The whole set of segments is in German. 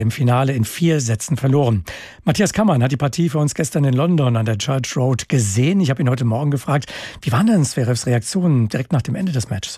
im Finale in 4 Sätzen verloren. Matthias Kammann hat die Partie für uns gestern in London an der Church Road gesehen. Ich habe ihn heute Morgen gefragt, wie waren denn Zverevs Reaktionen direkt nach dem Ende des Matches?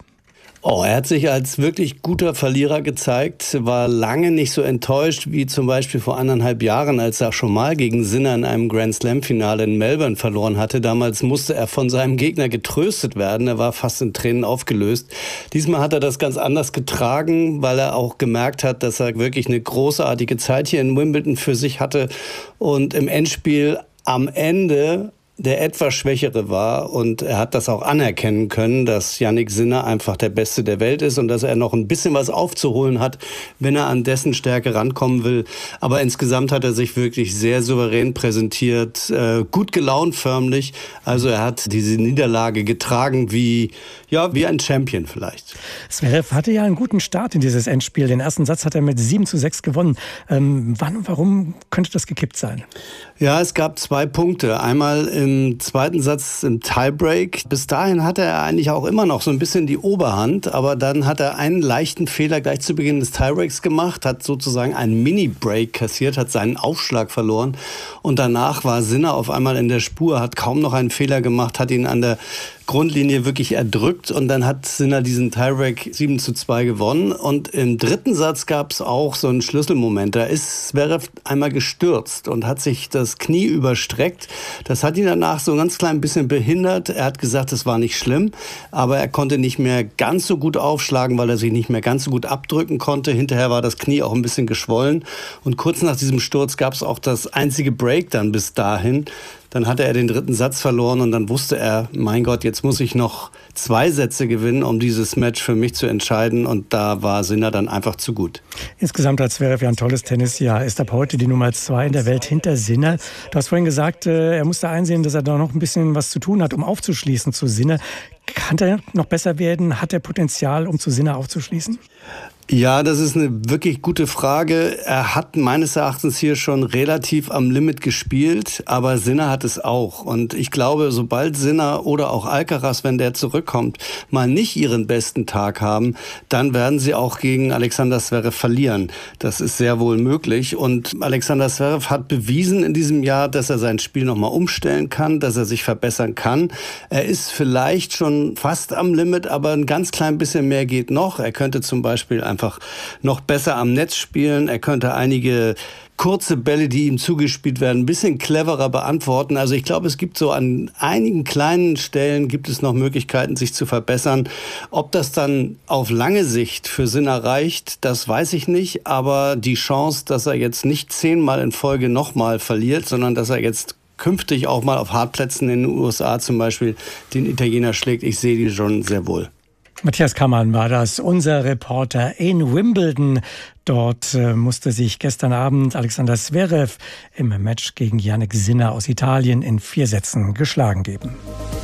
Er hat sich als wirklich guter Verlierer gezeigt, war lange nicht so enttäuscht wie zum Beispiel vor 1,5 Jahren, als er schon mal gegen Sinner in einem Grand-Slam-Finale in Melbourne verloren hatte. Damals musste er von seinem Gegner getröstet werden, er war fast in Tränen aufgelöst. Diesmal hat er das ganz anders getragen, weil er auch gemerkt hat, dass er wirklich eine großartige Zeit hier in Wimbledon für sich hatte und im Endspiel am Ende der etwas Schwächere war, und er hat das auch anerkennen können, dass Jannik Sinner einfach der Beste der Welt ist und dass er noch ein bisschen was aufzuholen hat, wenn er an dessen Stärke rankommen will. Aber insgesamt hat er sich wirklich sehr souverän präsentiert, gut gelaunt förmlich. Also er hat diese Niederlage getragen wie ein Champion vielleicht. Zverev hatte ja einen guten Start in dieses Endspiel. Den ersten Satz hat er mit 7:6 gewonnen. Wann und warum könnte das gekippt sein? Ja, es gab 2 Punkte. Einmal im zweiten Satz im Tiebreak. Bis dahin hatte er eigentlich auch immer noch so ein bisschen die Oberhand, aber dann hat er einen leichten Fehler gleich zu Beginn des Tiebreaks gemacht, hat sozusagen einen Mini-Break kassiert, hat seinen Aufschlag verloren und danach war Sinner auf einmal in der Spur, hat kaum noch einen Fehler gemacht, hat ihn an der Grundlinie wirklich erdrückt und dann hat Sinner diesen Tiebreak 7:2 gewonnen. Und im dritten Satz gab es auch so einen Schlüsselmoment. Da ist Zverev einmal gestürzt und hat sich das Knie überstreckt. Das hat ihn danach so ein ganz klein bisschen behindert. Er hat gesagt, es war nicht schlimm, aber er konnte nicht mehr ganz so gut aufschlagen, weil er sich nicht mehr ganz so gut abdrücken konnte. Hinterher war das Knie auch ein bisschen geschwollen. Und kurz nach diesem Sturz gab es auch das einzige Break dann bis dahin. Dann hatte er den dritten Satz verloren und dann wusste er, mein Gott, jetzt muss ich noch 2 Sätze gewinnen, um dieses Match für mich zu entscheiden. Und da war Sinner dann einfach zu gut. Insgesamt hat Zverev ja ein tolles Tennisjahr. Ist ab heute die Nummer 2 in der Welt hinter Sinner. Du hast vorhin gesagt, er musste einsehen, dass er da noch ein bisschen was zu tun hat, um aufzuschließen zu Sinner. Kann er noch besser werden? Hat er Potenzial, um zu Sinner aufzuschließen? Ja, das ist eine wirklich gute Frage. Er hat meines Erachtens hier schon relativ am Limit gespielt, aber Sinner hat es auch. Und ich glaube, sobald Sinner oder auch Alcaraz, wenn der zurückkommt, mal nicht ihren besten Tag haben, dann werden sie auch gegen Alexander Zverev verlieren. Das ist sehr wohl möglich. Und Alexander Zverev hat bewiesen in diesem Jahr, dass er sein Spiel nochmal umstellen kann, dass er sich verbessern kann. Er ist vielleicht schon fast am Limit, aber ein ganz klein bisschen mehr geht noch. Er könnte zum Beispiel einfach noch besser am Netz spielen. Er könnte einige kurze Bälle, die ihm zugespielt werden, ein bisschen cleverer beantworten. Also ich glaube, es gibt so an einigen kleinen Stellen gibt es noch Möglichkeiten, sich zu verbessern. Ob das dann auf lange Sicht für Sinner reicht, das weiß ich nicht. Aber die Chance, dass er jetzt nicht 10-mal in Folge nochmal verliert, sondern dass er jetzt künftig auch mal auf Hartplätzen in den USA zum Beispiel den Italiener schlägt, ich sehe die schon sehr wohl. Matthias Kammann war das, unser Reporter in Wimbledon. Dort musste sich gestern Abend Alexander Zverev im Match gegen Jannik Sinner aus Italien in 4 Sätzen geschlagen geben.